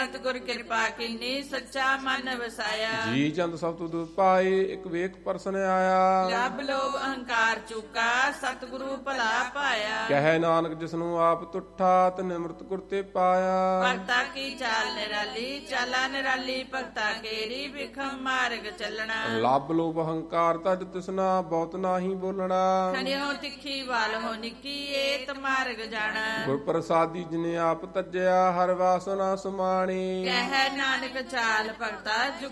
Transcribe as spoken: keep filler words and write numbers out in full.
ਅੰਤ ਗੁਰ ਕਿਰਪਾ ਕੀਨੀ ਸੱਚਾ ਮਨ ਵਸਾਇਆ। ਜੀ ਚੰਦ ਸਭ ਤੋਂ ਦੁਖ ਪਾਏ ਇੱਕ ਵੇਖ ਪਰਸਨ ਆਇਆ। ਲੱਭ ਲੋਭ ਅਹੰਕਾਰ ਚੁਕਾ ਸਤਿਗੁਰੂ ਭਲਾ ਪਾਇਆ। ਕਹੈ ਨਾਨਕ ਜਿਸਨੂੰ ਆਪ ਤੁਠਾ ਤੇ ਨਿਮਰਤ ਗੁਰ ਤੇ ਪਾਇਆ। ਭਗਤਾ ਕੀ ਚਾਲ ਨਿਰਾਲੀ ਚਾਲਾ ਨਿਰਾਲੀ ਭਗਤਾ ਕੇਰੀ ਵਿਖਮ ਮਾਰਗ ਚੱਲਣਾ। ਲੱਭ ਲੋਭ ਅਹੰਕਾਰ ਤਜ ਤਿਸਨਾ ਬਹੁਤ ਨਾਹੀ ਬੋਲਣਾ। ਖਣਿਓ ਤਿੱਖੀ ਵਾਲ ਹੋ ਨਿੱਕੀ ਏਤ ਮਾਰਗ ਜਾਣਾ। ਗੁਰ ਪ੍ਰਸਾਦੀ ਜਿਨੇ ਆਪ ਤਜਿਆ ਹਰ ਵਾਸਨਾ ਸਮਾਣੀ। ਕਹਿ ਨਾਨਕ ਚਾਲ ਭਗਤਾ ਜੁਗ